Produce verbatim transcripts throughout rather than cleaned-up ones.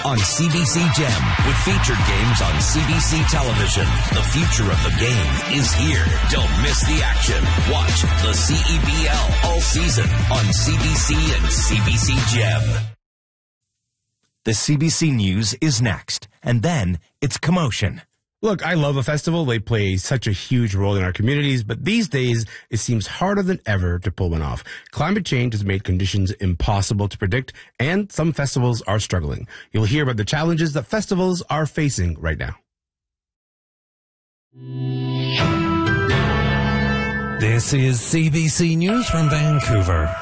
on C B C Gem with featured games on C B C television. The future of the game is here. Don't miss the action. Watch the C E B L all season on C B C and C B C Gem. The C B C News is next, and then it's Commotion. Look, I love a festival. They play such a huge role in our communities, but these days it seems harder than ever to pull one off. Climate change has made conditions impossible to predict, and some festivals are struggling. You'll hear about the challenges that festivals are facing right now. This is C B C News from Vancouver.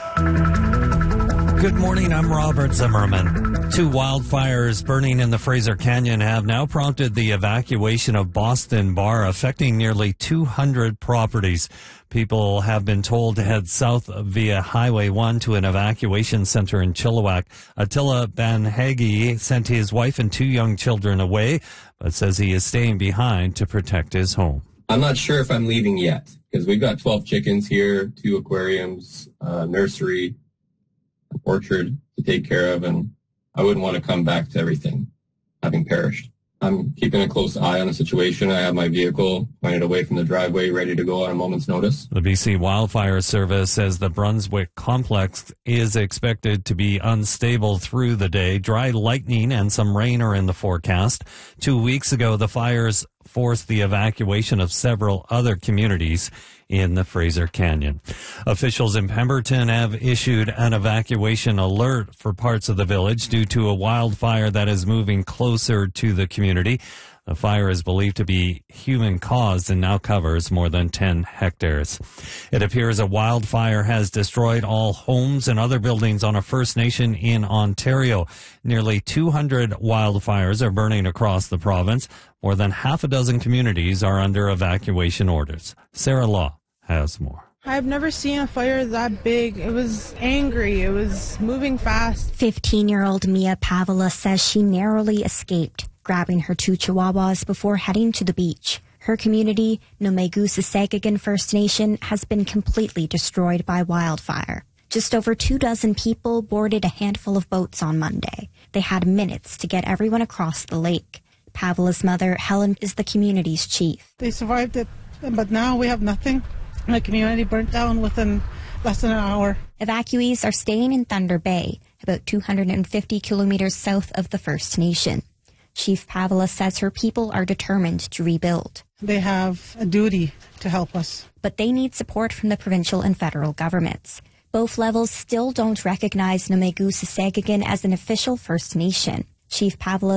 Good morning, I'm Robert Zimmerman. Two wildfires burning in the Fraser Canyon have now prompted the evacuation of Boston Bar, affecting nearly two hundred properties. People have been told to head south via Highway one to an evacuation center in Chilliwack. Attila Banhagi sent his wife and two young children away, but says he is staying behind to protect his home. I'm not sure if I'm leaving yet, because we've got twelve chickens here, two aquariums, a nursery, an orchard to take care of, and I wouldn't want to come back to everything having perished. I'm keeping a close eye on the situation. I have my vehicle pointed away from the driveway, ready to go on a moment's notice. The B C Wildfire Service says the Brunswick complex is expected to be unstable through the day. Dry lightning and some rain are in the forecast. Two weeks ago, the fires forced the evacuation of several other communities in the Fraser Canyon. Officials in Pemberton have issued an evacuation alert for parts of the village due to a wildfire that is moving closer to the community. The fire is believed to be human-caused and now covers more than ten hectares. It appears a wildfire has destroyed all homes and other buildings on a First Nation in Ontario. Nearly two hundred wildfires are burning across the province. More than half a dozen communities are under evacuation orders. Sarah Law has more. I've never seen a fire that big. It was angry. It was moving fast. fifteen-year-old Mia Pavula says she narrowly escaped, grabbing her two chihuahuas before heading to the beach. Her community, Nomegusa-Segagan First Nation, has been completely destroyed by wildfire. Just over two dozen people boarded a handful of boats on Monday. They had minutes to get everyone across the lake. Pavla's mother, Helen, is the community's chief. They survived it, but now we have nothing. The community burnt down within less than an hour. Evacuees are staying in Thunder Bay, about two hundred fifty kilometers south of the First Nation. Chief Pavla says her people are determined to rebuild. They have a duty to help us. But they need support from the provincial and federal governments. Both levels still don't recognize Nomegusa-Segagan as an official First Nation. Chief Pavla